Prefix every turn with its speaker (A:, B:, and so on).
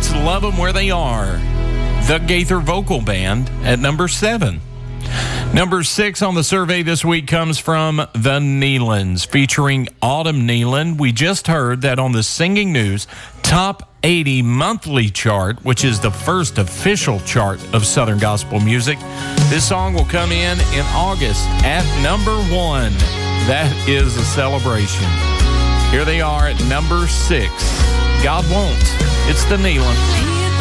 A: charts. Love them where they are. The Gaither Vocal Band at number 7. Number 6 on the survey this week comes from the Nealons, featuring Autumn Nealon. We just heard that on the Singing News Top 80 monthly chart, which is the first official chart of Southern gospel music. This song will come in August at number 1. That is a celebration. Here they are at number 6. God Won't. It's the Nealon.